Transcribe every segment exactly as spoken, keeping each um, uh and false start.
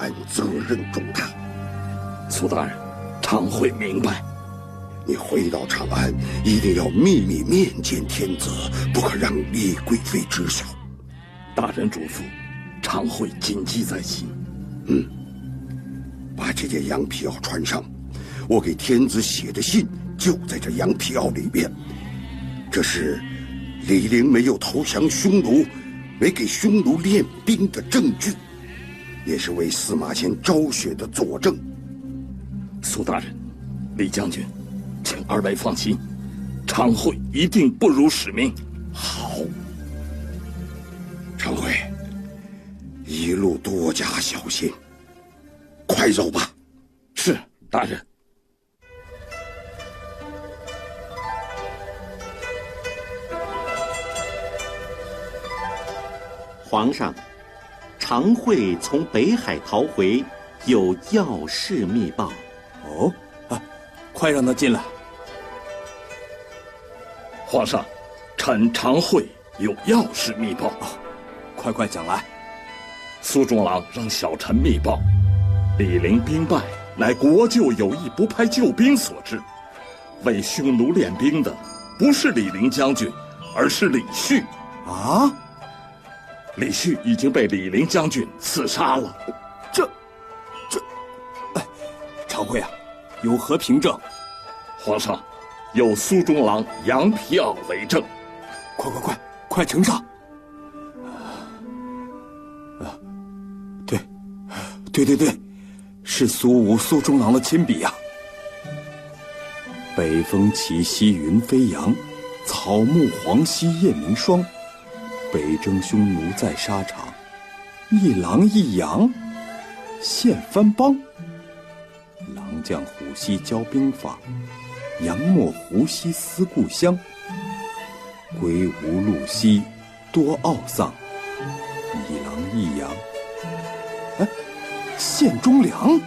案责任重大。 苏大人，常会明白。 你回到长安，一定要秘密面见天子，不可让李贵妃知晓。 大人嘱咐，常会谨记在心。 嗯，把这件羊皮袄穿上，我给天子写的信就在这羊皮袄里面。这是李陵没有投降匈奴，没给匈奴练兵的证据，也是为司马迁昭雪的佐证。 苏大人，李将军，请二位放心，常会一定不辱使命。 好，常会，一路多加小心，快走吧。 是，大人。 皇上，常会从北海逃回，有要事密报。 哦，啊，快让他进来。 皇上，臣常会有要事密报。 哦，快快讲来。 苏中郎让小臣密报，李陵兵败乃国舅有意不派救兵所致，为匈奴练兵的不是李陵将军，而是李旭。 啊？ 李旭已经被李陵将军刺杀了。 这，这，哎，常会啊，有何凭证？ 皇上，有苏中郎羊皮袄为证。 快快快，快呈上！啊，对，对对对，是苏武苏中郎的亲笔呀、啊。北风起兮云飞扬，草木黄兮夜明霜。北征匈奴在沙场，一狼一羊现番邦。狼将虎兮教兵法，羊莫胡兮思故乡。归无路兮多懊丧，一狼一羊，哎，献忠良。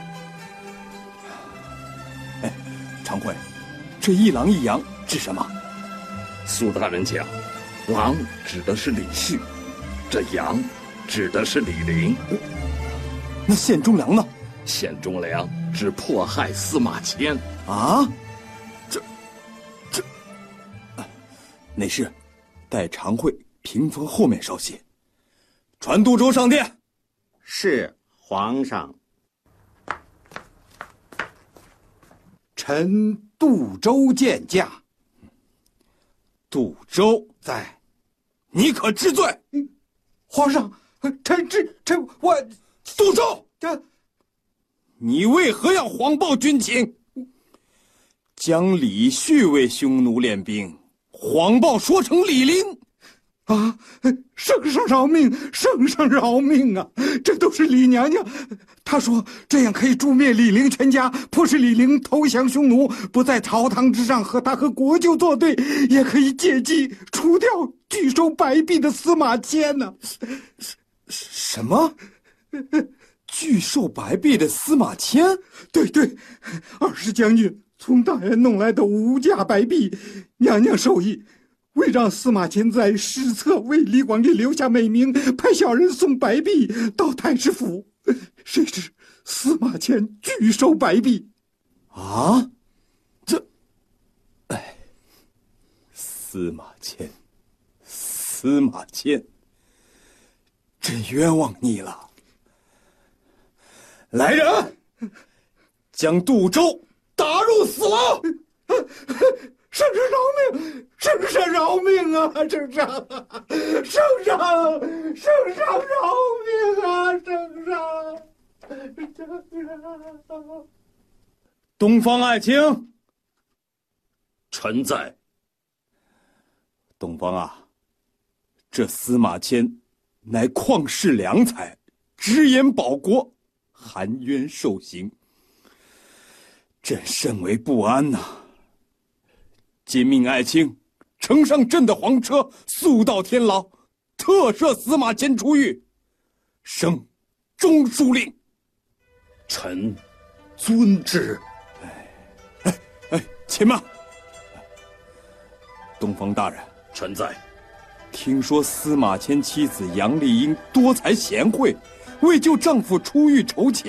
哎，常会，这一狼一羊指什么？ 苏大人讲，狼指的是李旭，这羊指的是李陵。 那献忠良呢？ 献忠良指迫害司马迁。 啊？这，这，啊，内侍，待常会屏风后面稍息。传杜周上殿。 是，皇上。 臣杜周见驾。 杜周在。 你可知罪？ 皇上，臣知臣我杜周， 这你为何要谎报军情？将李旭为匈奴练兵，谎报说成李陵。 啊！圣上饶命！圣上饶命啊！这都是李娘娘，她说这样可以诛灭李陵全家，迫使李陵投降匈奴，不在朝堂之上和他和国舅作对，也可以借机除掉拒收白璧的司马迁呢、啊。 什么？拒收白璧的司马迁？ 对对，二世将军从大人弄来的无价白璧，娘娘授意。为让司马迁在史册为李广利留下美名，派小人送白璧到太师府，谁知司马迁拒收白璧。 啊，这，哎，司马迁，司马迁，真冤枉你了。来人，将杜周打入死牢。 圣上饶命！圣上饶命啊！圣上，圣上，圣上饶命啊！圣上，圣上。 东方爱卿， 臣在。 东方啊，这司马迁乃旷世良才，直言保国，含冤受刑，朕甚为不安呐、啊。今命爱卿乘上朕的黄车，速到天牢，特赦司马迁出狱，升中书令。 臣遵旨。 哎哎哎，且慢！东方大人， 臣在。 听说司马迁妻子杨丽英多才贤惠，为救丈夫出狱筹钱。